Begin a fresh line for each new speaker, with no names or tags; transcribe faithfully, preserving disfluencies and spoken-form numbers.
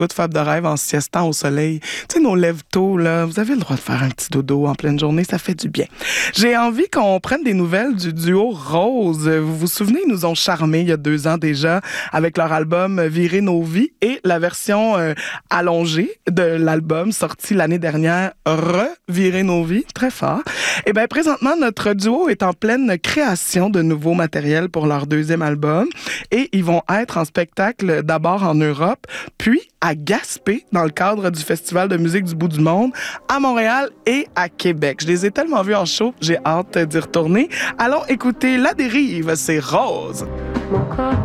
de fable de rêve en siestant au soleil. Tu sais, nos lève-tôt, là, vous avez le droit de faire un petit dodo en pleine journée, ça fait du bien. J'ai envie qu'on prenne des nouvelles du duo Rose. Vous vous souvenez, ils nous ont charmés il y a deux ans déjà avec leur album Virer nos vies et la version euh, allongée de l'album sorti l'année dernière, Revirer nos vies, très fort. Et bien, présentement, notre duo est en pleine création de nouveaux matériels pour leur deuxième album et ils vont être en spectacle d'abord en Europe, puis à Gaspé, dans le cadre du Festival de musique du bout du monde, à Montréal et à Québec. Je les ai tellement vus en show, j'ai hâte d'y retourner. Allons écouter La Dérive, c'est Rose.